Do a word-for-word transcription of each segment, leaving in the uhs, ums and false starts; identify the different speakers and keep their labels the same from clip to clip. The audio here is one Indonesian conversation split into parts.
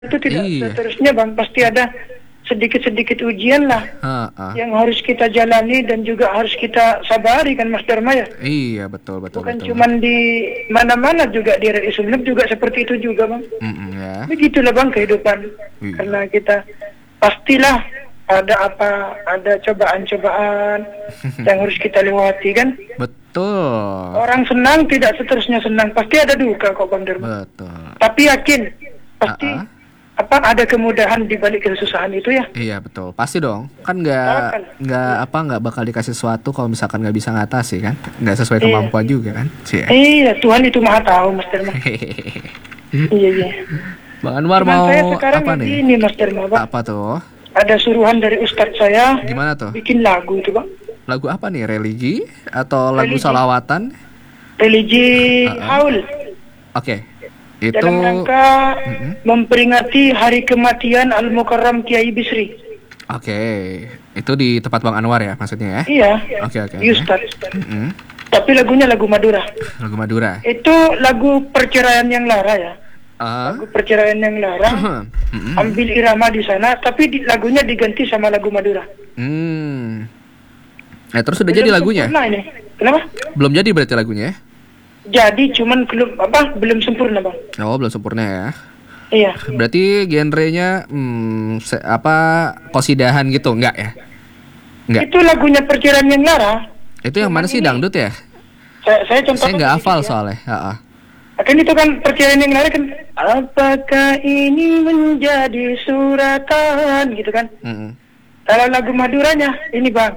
Speaker 1: Itu tidak
Speaker 2: Iya.
Speaker 1: seterusnya bang, pasti ada sedikit-sedikit ujian lah
Speaker 2: Ha, ha.
Speaker 1: yang harus kita jalani dan juga harus kita sabari kan Mas Dharma ya.
Speaker 2: Iya betul betul
Speaker 1: Bukan
Speaker 2: betul.
Speaker 1: cuman di mana-mana, juga di R I Sumeneb juga seperti itu juga bang.
Speaker 2: Mm-mm, ya.
Speaker 1: Begitulah bang kehidupan.
Speaker 2: Iya.
Speaker 1: Karena kita pastilah ada apa, ada cobaan-cobaan yang harus kita lewati kan.
Speaker 2: Betul.
Speaker 1: Orang senang tidak seterusnya senang, pasti ada duka kok bang Dharma.
Speaker 2: Betul.
Speaker 1: Tapi yakin pasti
Speaker 2: Ah, ah.
Speaker 1: apa ada kemudahan di balik kesusahan itu ya.
Speaker 2: Iya betul, pasti dong. Kan nggak
Speaker 1: Akan.
Speaker 2: nggak apa nggak bakal dikasih sesuatu kalau misalkan nggak bisa ngatasi kan, nggak sesuai
Speaker 1: Iya.
Speaker 2: kemampuan juga kan. Cie.
Speaker 1: Iya, Tuhan itu maha tahu Mas Dharma. Iya iya.
Speaker 2: Bang Anwar
Speaker 1: Cuman
Speaker 2: mau
Speaker 1: saya sekarang
Speaker 2: apa
Speaker 1: lagi
Speaker 2: nih?
Speaker 1: ini Mas Dharma bang.
Speaker 2: Apa tuh?
Speaker 1: Ada suruhan dari ustadz saya
Speaker 2: Gimana tuh?
Speaker 1: bikin lagu itu bang.
Speaker 2: Lagu apa nih? Religi atau lagu
Speaker 1: Religi.
Speaker 2: salawatan?
Speaker 1: Religi
Speaker 2: Ah, ah.
Speaker 1: haul.
Speaker 2: Oke. Itu
Speaker 1: Dalam rangka
Speaker 2: Mm-mm.
Speaker 1: memperingati hari kematian Al Mukarram Kiai Bisri.
Speaker 2: Oke. Itu di tempat Bang Anwar ya maksudnya ya?
Speaker 1: Iya.
Speaker 2: Oke oke.
Speaker 1: Di
Speaker 2: oke.
Speaker 1: Ustadz.
Speaker 2: Mm-mm.
Speaker 1: Tapi lagunya lagu Madura.
Speaker 2: Lagu Madura.
Speaker 1: Itu lagu perceraian yang lara ya.
Speaker 2: Ah.
Speaker 1: Lagu perceraian yang lara.
Speaker 2: Mm-mm.
Speaker 1: Ambil irama di sana, tapi di, lagunya diganti sama lagu Madura.
Speaker 2: Hmm. Nah, terus udah
Speaker 1: Belum
Speaker 2: jadi lagunya?
Speaker 1: sempurna ini. Kenapa?
Speaker 2: Belum jadi berarti lagunya ya?
Speaker 1: Jadi cuman belum apa? Belum sempurna bang.
Speaker 2: Oh, belum sempurna ya.
Speaker 1: Iya.
Speaker 2: Berarti genrenya hmm, se- apa kosidahan gitu, enggak ya? Enggak.
Speaker 1: Itu lagunya perceraian yang lara.
Speaker 2: Itu yang mana sih,
Speaker 1: ini-
Speaker 2: dangdut ya?
Speaker 1: Saya, saya contohkan.
Speaker 2: Saya nggak
Speaker 1: sedikit
Speaker 2: hafal
Speaker 1: ya.
Speaker 2: soalnya. Heeh.
Speaker 1: Kan itu kan perceraian yang lara kan. Apakah ini menjadi suratan gitu kan?
Speaker 2: Mm-mm.
Speaker 1: Kalau lagu Maduranya ini bang.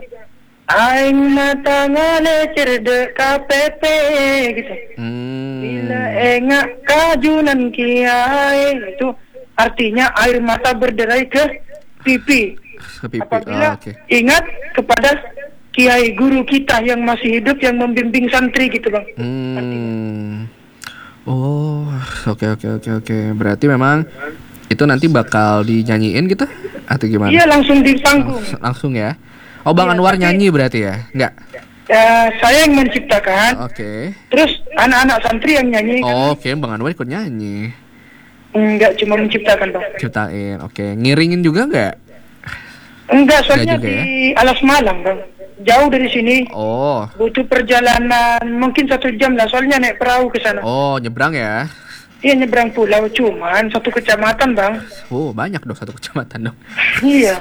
Speaker 1: Aing matangale cerdek K P P gitu.
Speaker 2: Hmm.
Speaker 1: Bila engak kajunan kiai, itu artinya air mata berderai ke pipi.
Speaker 2: Ke pipi.
Speaker 1: Apabila
Speaker 2: Oh, oke.
Speaker 1: ingat kepada kiai guru kita yang masih hidup yang membimbing santri gitu bang.
Speaker 2: Hmm. Oh, oke oke oke oke. Berarti memang itu nanti bakal dinyanyiin gitu atau gimana?
Speaker 1: Iya langsung di panggung.
Speaker 2: Langsung ya. Oh, Bang
Speaker 1: Iya,
Speaker 2: Anwar
Speaker 1: tapi-
Speaker 2: nyanyi berarti ya? Enggak.
Speaker 1: Ya, saya yang menciptakan.
Speaker 2: Oke.
Speaker 1: Terus anak-anak santri yang nyanyi.
Speaker 2: Oh, oke, Bang Anwar ikut nyanyi.
Speaker 1: Enggak cuma menciptakan bang.
Speaker 2: Ciptain. Oke. Ngiringin juga enggak?
Speaker 1: Enggak, soalnya
Speaker 2: juga ya?
Speaker 1: di Alas Malang bang. Jauh dari sini.
Speaker 2: Oh.
Speaker 1: Butuh perjalanan mungkin satu jam lah. Soalnya naik perahu ke sana.
Speaker 2: Oh, nyebrang ya.
Speaker 1: Iya nyebrang pulau, cuman satu kecamatan bang.
Speaker 2: Oh, banyak dong satu kecamatan dong.
Speaker 1: Iya.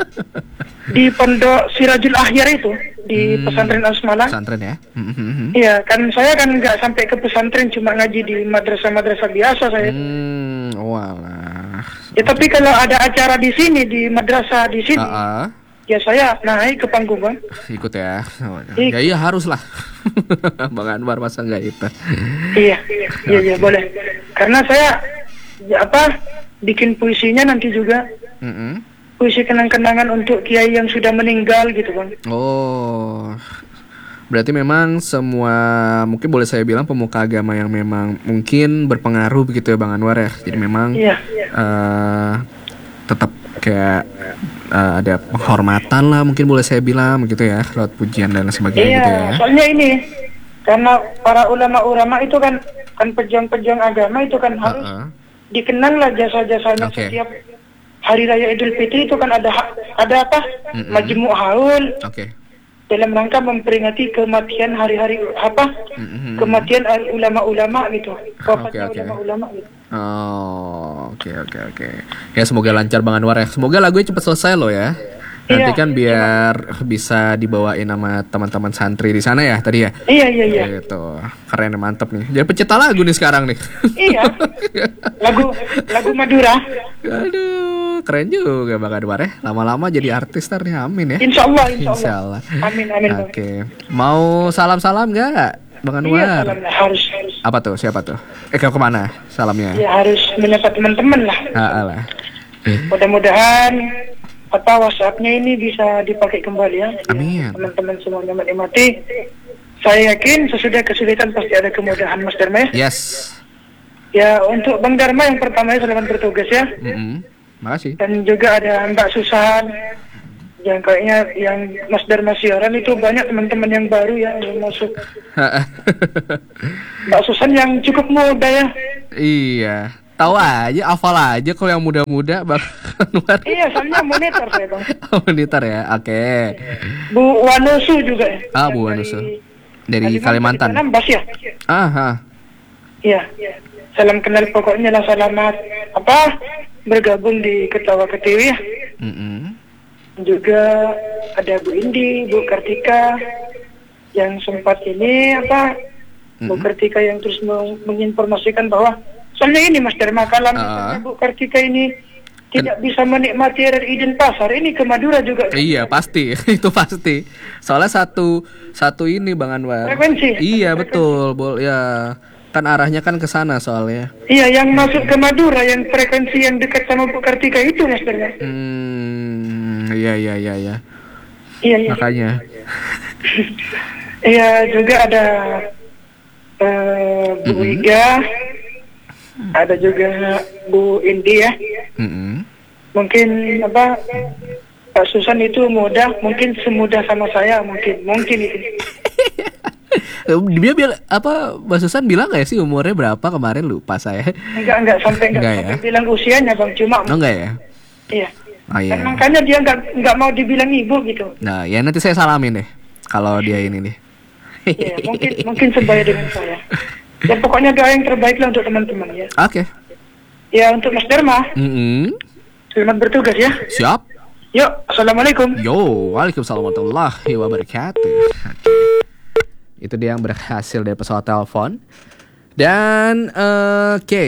Speaker 1: Di Pondok Sirajul Ahyar itu di
Speaker 2: Hmm.
Speaker 1: pesantren Al-Semalang.
Speaker 2: Pesantren ya. Mhm.
Speaker 1: Iya, kan saya kan nggak sampai ke pesantren, cuma ngaji di madrasah-madrasah biasa saya.
Speaker 2: Hmm, walah.
Speaker 1: Ya tapi kalau ada acara di sini di madrasah di sini,
Speaker 2: Ah, ah.
Speaker 1: ya saya naik ke panggung bang.
Speaker 2: Ikut ya. Oh,
Speaker 1: Ik-
Speaker 2: ya iya harus lah. Bang Anwar masa enggak itu.
Speaker 1: Iya, iya, iya boleh. Karena saya ya, apa bikin puisinya nanti juga
Speaker 2: Mm-mm.
Speaker 1: puisi kenang-kenangan untuk kiai yang sudah meninggal gitu bang.
Speaker 2: Oh. Berarti memang semua mungkin boleh saya bilang pemuka agama yang memang mungkin berpengaruh begitu ya Bang Anwar ya. Jadi memang
Speaker 1: Iya.
Speaker 2: eh, tetap kayak eh, ada penghormatan lah mungkin boleh saya bilang begitu ya lewat pujian dan sebagainya
Speaker 1: Iya,
Speaker 2: gitu ya.
Speaker 1: soalnya ini karena para ulama-ulama itu kan kan pejuang-pejuang agama itu kan harus
Speaker 2: Uh-uh.
Speaker 1: dikenang lah jasa-jasanya
Speaker 2: Oke.
Speaker 1: setiap hari raya Idul Fitri itu kan ada ha- ada apa?
Speaker 2: Mm-mm.
Speaker 1: Majmu' haul
Speaker 2: Oke.
Speaker 1: dalam rangka memperingati kematian hari-hari apa?
Speaker 2: Mm-mm.
Speaker 1: Kematian al- ulama-ulama gitu. Wafatnya
Speaker 2: Oke, oke.
Speaker 1: ulama-ulama gitu.
Speaker 2: Oh, oke oke oke. Ya semoga lancar Bang Anwar ya. Semoga lagunya cepat selesai loh ya. Nanti
Speaker 1: Iya.
Speaker 2: kan biar bisa dibawain sama teman-teman santri di sana ya tadi ya.
Speaker 1: Iya, iya, iya.
Speaker 2: Gitu. Keren mantep nih. Jadi pecinta lagu nih sekarang nih.
Speaker 1: Iya. Lagu lagu Madura.
Speaker 2: Aduh, keren juga Bang Anwar ya. Lama-lama jadi artis ntar nih, amin ya.
Speaker 1: Insya Allah, insya Allah.
Speaker 2: Insya Allah.
Speaker 1: Amin, amin. Bang.
Speaker 2: Oke. Mau salam-salam nggak Bang
Speaker 1: Iya,
Speaker 2: Anwar?
Speaker 1: salam lah. harus harus.
Speaker 2: Apa tuh? Siapa tuh? Eh ke kemana salamnya?
Speaker 1: Ya harus menyapa teman-teman lah.
Speaker 2: Ah, lah.
Speaker 1: Mudah-mudahan apa WhatsApp-nya ini bisa dipakai kembali ya.
Speaker 2: Amin.
Speaker 1: Teman-teman semuanya menikmati. Saya yakin sesudah kesulitan pasti ada kemudahan Mas Dharma ya.
Speaker 2: Yes.
Speaker 1: Ya untuk Bang Dharma yang pertama ya selamat bertugas ya.
Speaker 2: Mm-mm. Makasih.
Speaker 1: Dan juga ada Mbak Susan yang kayaknya yang Mas Dharma siaran itu banyak teman-teman yang baru ya yang masuk. Mbak Susan yang cukup muda ya.
Speaker 2: Iya. Tahu aja, hafal aja kalau yang muda-muda Bang Anwar.
Speaker 1: Iya, soalnya monitor saya bang.
Speaker 2: Oh, monitor ya, oke.
Speaker 1: Bu Wanusu juga.
Speaker 2: Ah,
Speaker 1: Yang
Speaker 2: Bu Wanusu.
Speaker 1: dari
Speaker 2: Dari Kalimantan.
Speaker 1: Dari Anambas ya.
Speaker 2: Ah, ah.
Speaker 1: Iya. Salam kenal pokoknya lah, selamat apa bergabung di Ketawa Ketiwi ya.
Speaker 2: Mm-mm.
Speaker 1: Juga ada Bu Indi, Bu Kartika yang sempat ini apa Bu
Speaker 2: Mm-mm.
Speaker 1: Kartika yang terus meng- menginformasikan bahwa soalnya ini Mas Dharma kalau
Speaker 2: Ah.
Speaker 1: misalnya Bu Kartika ini tidak bisa menikmati R R I Denpasar, ini ke Madura juga.
Speaker 2: Iya pasti, itu pasti. Soalnya satu satu ini Bang Anwar.
Speaker 1: Frekuensi.
Speaker 2: Iya
Speaker 1: Frekuensi.
Speaker 2: betul, bol ya. Kan arahnya kan ke sana soalnya.
Speaker 1: Iya, yang masuk ke Madura, yang frekuensi yang dekat sama Bu Kartika itu Mas Dharma.
Speaker 2: Hmm, iya iya iya iya.
Speaker 1: Iya, iya.
Speaker 2: Makanya.
Speaker 1: Iya, juga ada eh, Bu
Speaker 2: Mm-mm.
Speaker 1: Iga, ada juga Bu Indi ya.
Speaker 2: Mm-mm.
Speaker 1: Mungkin apa Pak Susan itu muda, mungkin semudah sama saya, mungkin mungkin itu.
Speaker 2: Dia bilang apa? Mbak Susan bilang nggak sih umurnya berapa kemarin, lupa saya.
Speaker 1: Enggak enggak sampai enggak,
Speaker 2: Enggak ya?
Speaker 1: sampai bilang usianya bang, cuma
Speaker 2: Oh enggak ya?
Speaker 1: iya.
Speaker 2: Oh iya.
Speaker 1: Dan makanya dia enggak enggak mau dibilang ibu gitu.
Speaker 2: Nah ya nanti saya salamin deh kalau dia ini nih.
Speaker 1: Iya, mungkin mungkin sebaya dengan saya. Ya pokoknya doa yang terbaik lah untuk teman-teman ya.
Speaker 2: Oke.
Speaker 1: Ya untuk Mas Dharma,
Speaker 2: Mm-mm.
Speaker 1: selamat bertugas ya.
Speaker 2: Siap.
Speaker 1: Yuk, assalamualaikum.
Speaker 2: Yo, waalaikumsalam warahmatullahi wabarakatuh. Oke. Itu dia yang berhasil dari pesawat telepon. Dan eh, oke.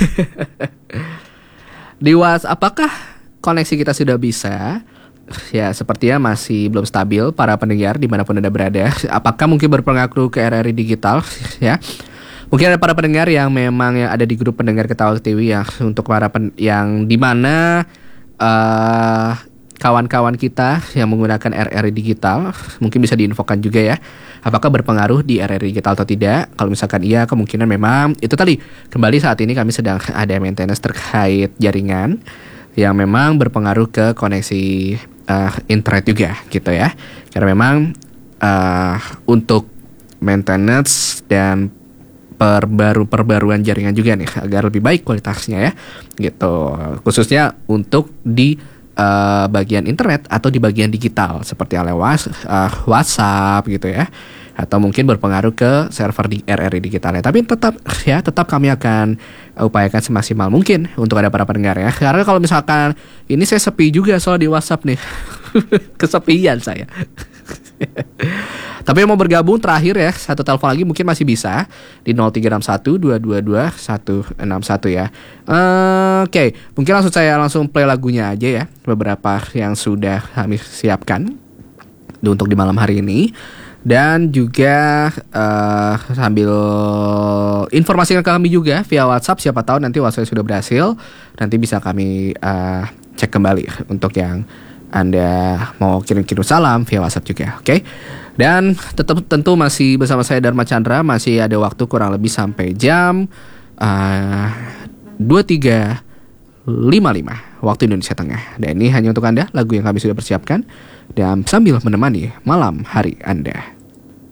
Speaker 2: Di WhatsApp, apakah koneksi kita sudah bisa? Ya, sepertinya masih belum stabil para pendengar dimanapun Anda berada. Apakah mungkin berpengaruh ke R R I Digital? Ya, mungkin ada para pendengar yang memang yang ada di grup pendengar Ketawa T V yang untuk para pen, yang dimana eh kawan-kawan kita yang menggunakan R R I Digital mungkin bisa diinfokan juga ya. Apakah berpengaruh di R R I Digital atau tidak? Kalau misalkan iya, kemungkinan memang itu tadi. Kembali saat ini kami sedang ada maintenance terkait jaringan yang memang berpengaruh ke koneksi uh, internet juga gitu ya. Karena memang uh, untuk maintenance dan perbaru perbaruan jaringan juga nih agar lebih baik kualitasnya ya gitu. Khususnya untuk di uh, bagian internet atau di bagian digital seperti lewat uh, WhatsApp gitu ya. Atau mungkin berpengaruh ke server di R R I Digitalnya. Tapi tetap ya, tetap kami akan upayakan semaksimal mungkin untuk ada para pendengar ya. Karena kalau misalkan ini saya sepi juga soal di WhatsApp nih. Kesepian saya. Tapi yang mau bergabung terakhir ya, satu telepon lagi mungkin masih bisa di nol tiga enam satu dua dua dua satu enam satu ya. Uh, Oke, okay. Mungkin langsung saya langsung play lagunya aja ya. Beberapa yang sudah kami siapkan untuk di malam hari ini. Dan juga uh, sambil informasikan ke kami juga via WhatsApp. Siapa tahu nanti WhatsApp sudah berhasil, nanti bisa kami uh, cek kembali untuk yang Anda mau kirim-kirim salam via WhatsApp juga, oke? Okay? Dan tetap tentu masih bersama saya Dharma Chandra. Masih ada waktu kurang lebih sampai jam uh, dua puluh tiga lima puluh lima waktu Indonesia Tengah. Dan ini hanya untuk Anda, lagu yang kami sudah persiapkan dan sambil menemani malam hari Anda.